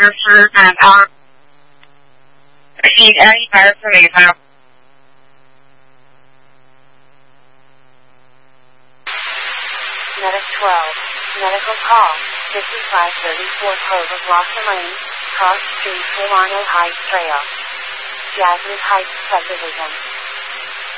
就是124 Medic 12, medical call, 5534 Clover Blossom Lane, Cross Street, Solano Heights Trail, Jasmine Heights Subdivision.